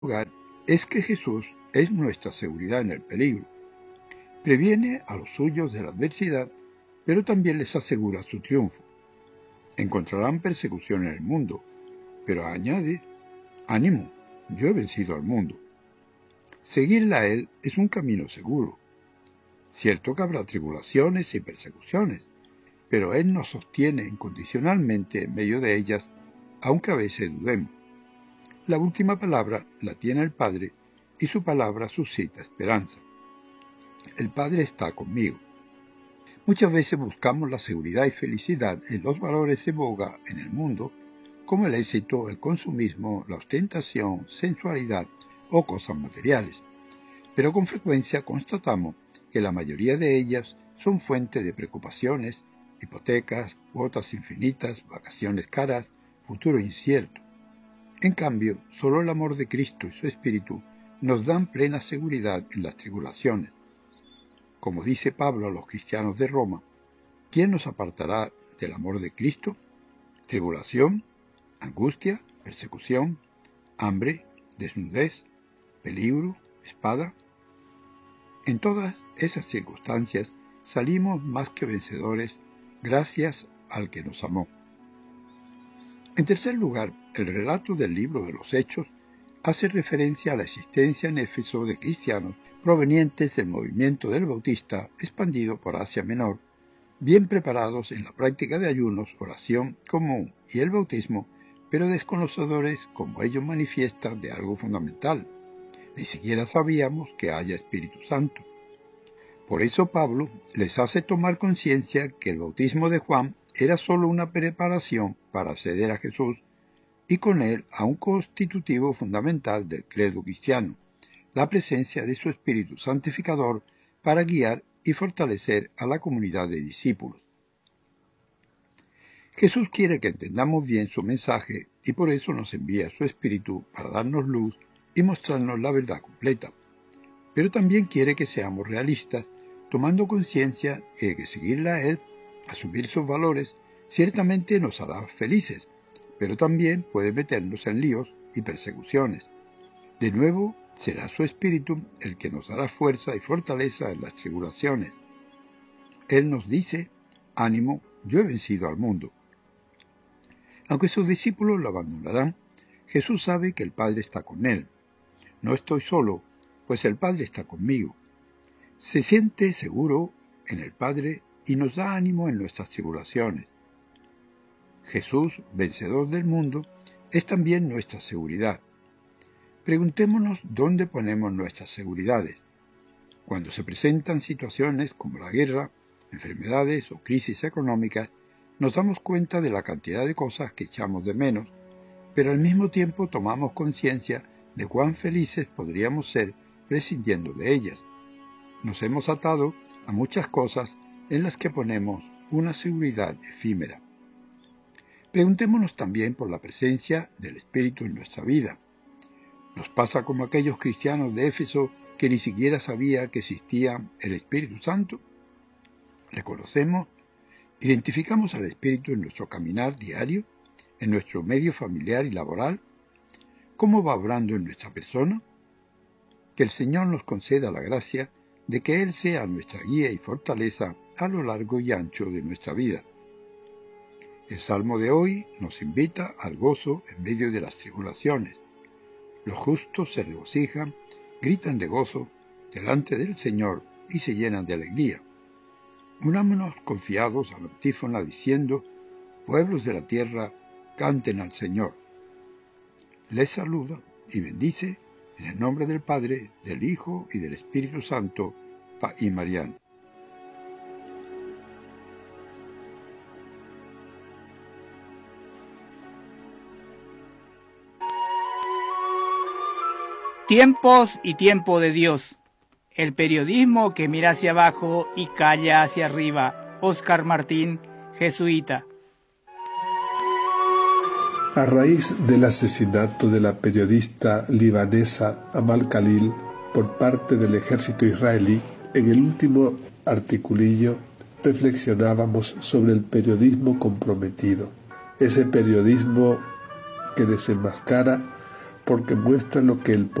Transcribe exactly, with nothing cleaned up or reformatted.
lugar es que Jesús es nuestra seguridad en el peligro. Previene a los suyos de la adversidad, pero también les asegura su triunfo. Encontrarán persecución en el mundo, pero añade, ánimo, yo he vencido al mundo. Seguirle a Él es un camino seguro. Cierto que habrá tribulaciones y persecuciones, pero Él nos sostiene incondicionalmente en medio de ellas, aunque a veces dudemos. La última palabra la tiene el Padre, y su palabra suscita esperanza. El Padre está conmigo. Muchas veces buscamos la seguridad y felicidad en los valores de boga en el mundo, como el éxito, el consumismo, la ostentación, sensualidad o cosas materiales. Pero con frecuencia constatamos que la mayoría de ellas son fuente de preocupaciones, hipotecas, cuotas infinitas, vacaciones caras, futuro incierto. En cambio, solo el amor de Cristo y su Espíritu nos dan plena seguridad en las tribulaciones. Como dice Pablo a los cristianos de Roma, ¿quién nos apartará del amor de Cristo? ¿Tribulación, angustia, persecución, hambre, desnudez, peligro, espada? En todas esas circunstancias salimos más que vencedores gracias al que nos amó. En tercer lugar, el relato del libro de los Hechos hace referencia a la existencia en Éfeso de cristianos provenientes del movimiento del Bautista expandido por Asia Menor, bien preparados en la práctica de ayunos, oración común y el bautismo, pero desconocedores, como ellos manifiestan, de algo fundamental. Ni siquiera sabíamos que haya Espíritu Santo. Por eso Pablo les hace tomar conciencia que el bautismo de Juan era sólo una preparación para acceder a Jesús y con él a un constitutivo fundamental del credo cristiano, la presencia de su Espíritu Santificador para guiar y fortalecer a la comunidad de discípulos. Jesús quiere que entendamos bien su mensaje y por eso nos envía su Espíritu para darnos luz y mostrarnos la verdad completa. Pero también quiere que seamos realistas, tomando conciencia de que seguirle a Él, asumir sus valores, ciertamente nos hará felices, pero también puede meternos en líos y persecuciones. De nuevo, será su Espíritu el que nos dará fuerza y fortaleza en las tribulaciones. Él nos dice, ánimo, yo he vencido al mundo. Aunque sus discípulos lo abandonarán, Jesús sabe que el Padre está con él. No estoy solo, pues el Padre está conmigo. Se siente seguro en el Padre y nos da ánimo en nuestras tribulaciones. Jesús, vencedor del mundo, es también nuestra seguridad. Preguntémonos dónde ponemos nuestras seguridades. Cuando se presentan situaciones como la guerra, enfermedades o crisis económicas, nos damos cuenta de la cantidad de cosas que echamos de menos, pero al mismo tiempo tomamos conciencia de cuán felices podríamos ser prescindiendo de ellas. Nos hemos atado a muchas cosas en las que ponemos una seguridad efímera. Preguntémonos también por la presencia del Espíritu en nuestra vida. ¿Nos pasa como aquellos cristianos de Éfeso que ni siquiera sabía que existía el Espíritu Santo? ¿Le conocemos? ¿Identificamos al Espíritu en nuestro caminar diario, en nuestro medio familiar y laboral? ¿Cómo va obrando en nuestra persona? Que el Señor nos conceda la gracia de que Él sea nuestra guía y fortaleza a lo largo y ancho de nuestra vida. El Salmo de hoy nos invita al gozo en medio de las tribulaciones. Los justos se regocijan, gritan de gozo delante del Señor y se llenan de alegría. Unámonos confiados a la antífona diciendo, pueblos de la tierra, canten al Señor. Les saluda y bendice en el nombre del Padre, del Hijo y del Espíritu Santo, y Mariano. Tiempos y tiempo de Dios. El periodismo que mira hacia abajo y calla hacia arriba. Óscar Martín, jesuita. A raíz del asesinato de la periodista libanesa Amal Khalil por parte del ejército israelí, en el último articulillo reflexionábamos sobre el periodismo comprometido, ese periodismo que desenmascara porque muestra lo que el